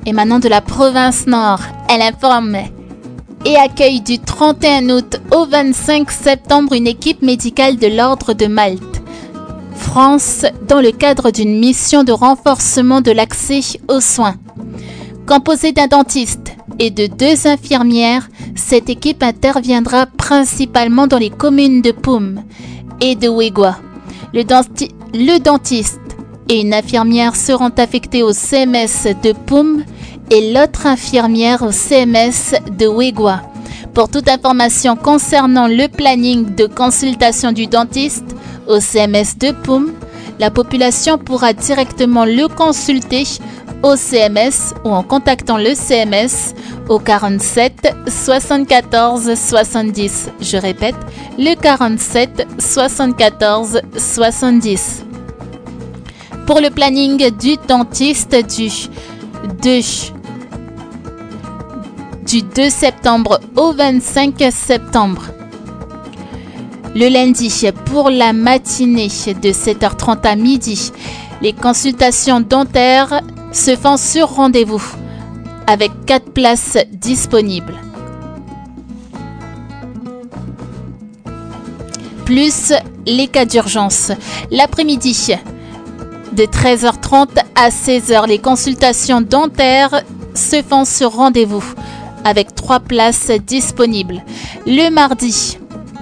émanant de la province Nord. Elle informe et accueille du 31 août au 25 septembre une équipe médicale de l'Ordre de Malte, France, dans le cadre d'une mission de renforcement de l'accès aux soins. Composée d'un dentiste et de 2 infirmières, cette équipe interviendra principalement dans les communes de Poum et de Wegwa. Le dentiste et une infirmière seront affectés au CMS de Poum et l'autre infirmière au CMS de Wegwa. Pour toute information concernant le planning de consultation du dentiste au CMS de Poum, la population pourra directement le consulter au CMS ou en contactant le CMS au 47 74 70. Je répète, le 47 74 70. Pour le planning du dentiste du 2 septembre au 25 septembre. Le lundi, pour la matinée de 7h30 à midi, les consultations dentaires se font sur rendez-vous avec 4 places disponibles. Plus les cas d'urgence. L'après-midi, de 13h30 à 16h, les consultations dentaires se font sur rendez-vous avec 3 places disponibles. Le mardi,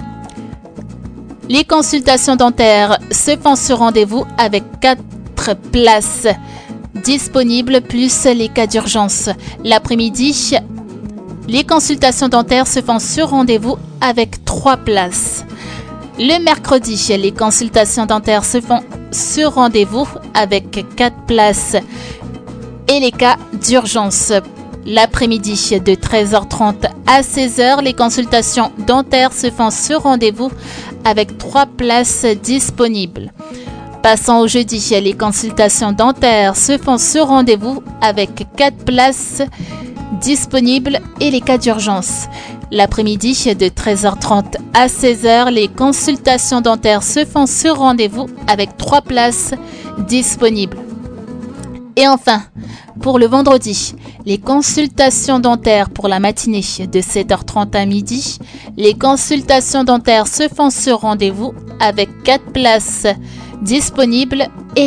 les consultations dentaires se font sur rendez-vous avec 4 places disponibles plus les cas d'urgence. L'après-midi, les consultations dentaires se font sur rendez-vous avec 3 places. Le mercredi, les consultations dentaires se font sur rendez-vous avec 4 places et les cas d'urgence. L'après-midi, de 13h30 à 16h, les consultations dentaires se font sur rendez-vous avec 3 places disponibles. Passons au jeudi, les consultations dentaires se font sur rendez-vous avec 4 places disponibles et les cas d'urgence. L'après-midi, de 13h30 à 16h, les consultations dentaires se font sur rendez-vous avec 3 places disponibles. Et enfin, pour le vendredi, les consultations dentaires pour la matinée de 7h30 à midi, les consultations dentaires se font sur rendez-vous avec 4 places disponibles et